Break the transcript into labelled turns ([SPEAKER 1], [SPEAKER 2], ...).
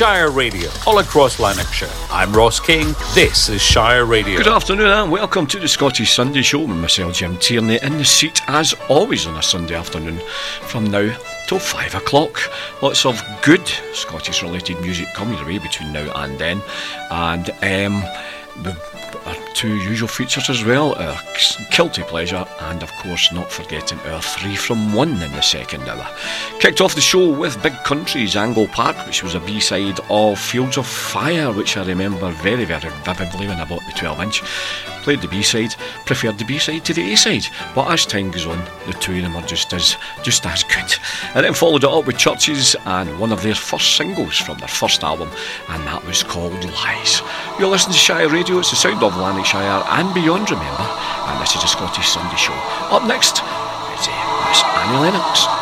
[SPEAKER 1] Shire Radio, all across Lanarkshire. I'm Ross King, this is Shire Radio.
[SPEAKER 2] Good afternoon and welcome to the Scottish Sunday Show with myself, Jim Tierney, in the seat as always on a Sunday afternoon from now till 5 o'clock. Lots of good Scottish related music coming your way between now and then, and our two usual features as well, our Kilty Pleasure and of course not forgetting our 3 from 1 in the second hour. Kicked off the show with Big Country's Angle Park, which was a B-side of Fields of Fire, which I remember very, very vividly when I bought the 12-inch. Played the B-side, preferred the B-side to the A-side, but as time goes on, the two of them are just as good. And then followed it up with Churches and one of their first singles from their first album, and that was called Lies. You're listening to Shire Radio, it's the sound of Lanarkshire and beyond, remember, and this is the Scottish Sunday Show. Up next is Miss Annie Lennox.